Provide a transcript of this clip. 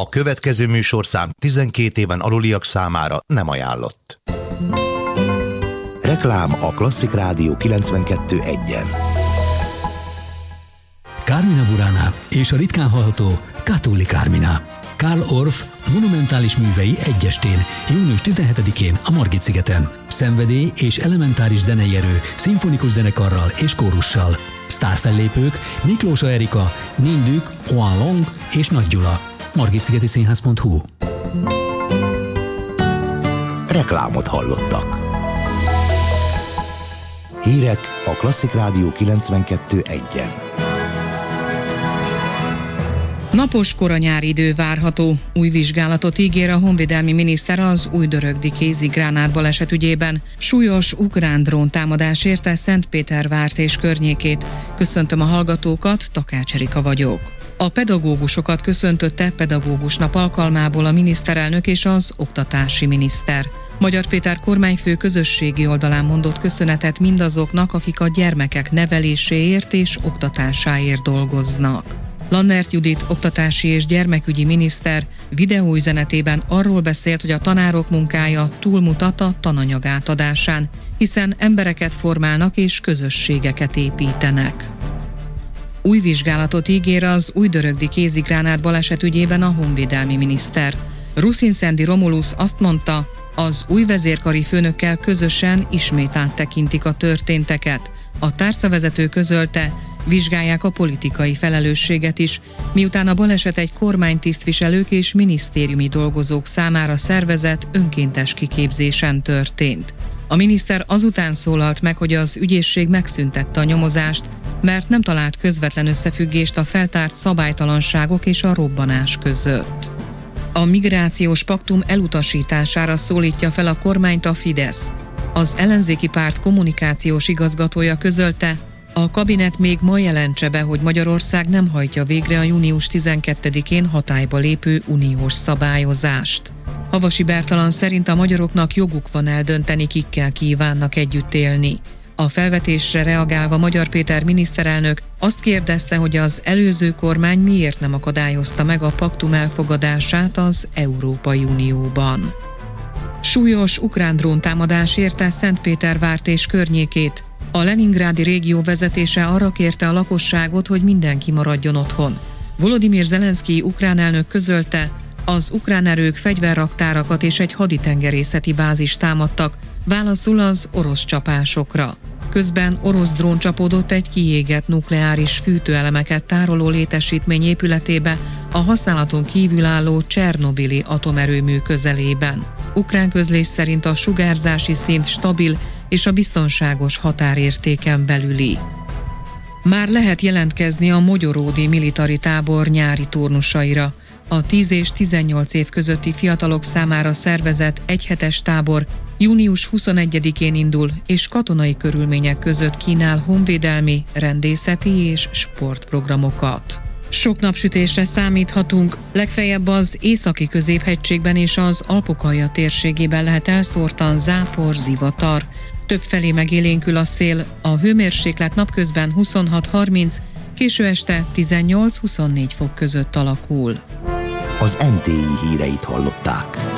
A következő műsorszám 12 éven aluliak számára nem ajánlott. Reklám a Klasszik Rádió 92.1-en. Carmina Burana és a ritkán hallható Catullus Carmina. Karl Orff monumentális művei egyestén, június 17-én a Margit-szigeten. Szenvedély és elementáris zenei erő, szimfonikus zenekarral és kórussal. Sztárfellépők Miklósa Erika, Nindük, Juan Long és Nagy Gyula. margitszigetiszínház.hu. Reklámot hallottak. Hírek a Klasszik Rádió 92.1-en. Napos koranyári idő várható. Új vizsgálatot ígér a honvédelmi miniszter az újdörögdi kézi gránát baleset ügyében. Súlyos ukrán dróntámadás érte Szentpétervárt és környékét. Köszöntöm a hallgatókat, Takács Erika vagyok. A pedagógusokat köszöntötte Pedagógus Nap alkalmából a miniszterelnök és az oktatási miniszter. Magyar Péter kormányfő közösségi oldalán mondott köszönetet mindazoknak, akik a gyermekek neveléséért és oktatásáért dolgoznak. Lannert Judit oktatási és gyermekügyi miniszter videóüzenetében arról beszélt, hogy a tanárok munkája túlmutat a tananyag átadásán, hiszen embereket formálnak és közösségeket építenek. Új vizsgálatot ígér az újdörögdi kézigránát baleset ügyében a honvédelmi miniszter. Ruszinszendi Romulus azt mondta, az új vezérkari főnökkel közösen ismét áttekintik a történteket. A tárcavezető közölte, vizsgálják a politikai felelősséget is, miután a baleset egy kormánytisztviselők és minisztériumi dolgozók számára szervezett önkéntes kiképzésen történt. A miniszter azután szólalt meg, hogy az ügyészség megszüntette a nyomozást, mert nem talált közvetlen összefüggést a feltárt szabálytalanságok és a robbanás között. A migrációs paktum elutasítására szólítja fel a kormányt a Fidesz. Az ellenzéki párt kommunikációs igazgatója közölte, a kabinet még ma jelentse be, hogy Magyarország nem hajtja végre a június 12-én hatályba lépő uniós szabályozást. Havasi Bertalan szerint a magyaroknak joguk van eldönteni, kikkel kívánnak együtt élni. A felvetésre reagálva Magyar Péter miniszterelnök azt kérdezte, hogy az előző kormány miért nem akadályozta meg a paktum elfogadását az Európai Unióban. Súlyos ukrán dróntámadás érte Szentpétervárt és környékét. A leningrádi régió vezetése arra kérte a lakosságot, hogy mindenki maradjon otthon. Volodymyr Zelenszkij ukrán elnök közölte, az ukrán erők fegyverraktárakat és egy haditengerészeti bázist támadtak, válaszul az orosz csapásokra. Közben orosz drón csapódott egy kiégett nukleáris fűtőelemeket tároló létesítmény épületébe a használaton kívül álló Csernobili atomerőmű közelében. Ukrán közlés szerint a sugárzási szint stabil és a biztonságos határértéken belüli. Már lehet jelentkezni a Mogyoródi militari tábor nyári turnusaira. A 10 és 18 év közötti fiatalok számára szervezett egyhetes tábor június 21-én indul, és katonai körülmények között kínál honvédelmi, rendészeti és sportprogramokat. Sok napsütésre számíthatunk, legfeljebb az északi középhegységben és az Alpokalja térségében lehet elszórtan zápor, zivatar. Többfelé megélénkül a szél, a hőmérséklet napközben 26-30, késő este 18-24 fok között alakul. Az MTI híreit hallották.